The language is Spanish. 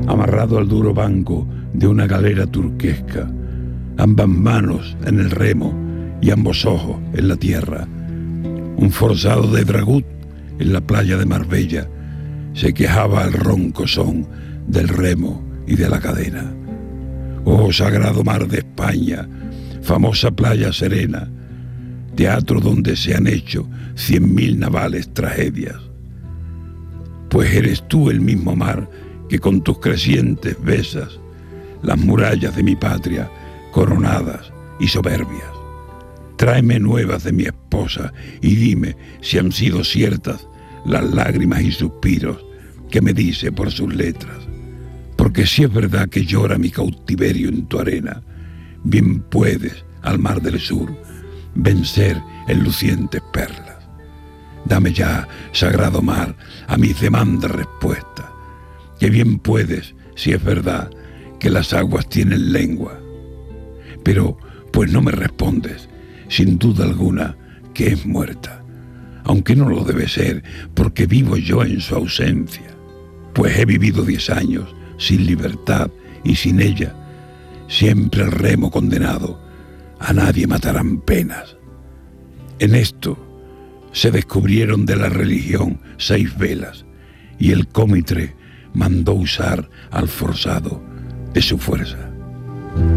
amarrado al duro banco de una galera turquesca, ambas manos en el remo y ambos ojos en la tierra. Un forzado de dragut en la playa de Marbella se quejaba al ronco son del remo y de la cadena. Oh sagrado mar de España, famosa playa serena, teatro donde se han hecho 100.000 navales tragedias. Pues eres tú el mismo mar que con tus crecientes besas las murallas de mi patria coronadas y soberbias. Tráeme nuevas de mi esposa y dime si han sido ciertas las lágrimas y suspiros que me dice por sus letras. Porque si es verdad que llora mi cautiverio en tu arena, bien puedes, al mar del sur, vencer en lucientes perlas. Dame ya, sagrado mar, a mis demandas respuesta, que bien puedes, si es verdad, que las aguas tienen lengua. Pero, pues no me respondes, sin duda alguna, que es muerta, aunque no lo debe ser, porque vivo yo en su ausencia, pues he vivido 10 años sin libertad y sin ella, siempre al remo condenado, a nadie matarán penas. En esto se descubrieron de la religión 6 velas, y el cómitre mandó usar al forzado de su fuerza.